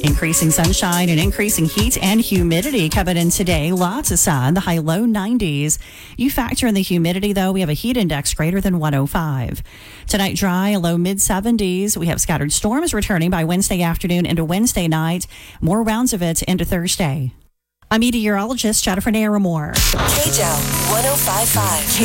Increasing sunshine and increasing heat and humidity coming in today. Lots of sun, the high low 90s. You factor in the humidity, though, we have a heat index greater than 105. Tonight, dry, a low mid 70s. We have scattered storms returning by Wednesday afternoon into Wednesday night. More rounds of it into Thursday. I'm meteorologist Jennifer Naramore. KJOW 105.5.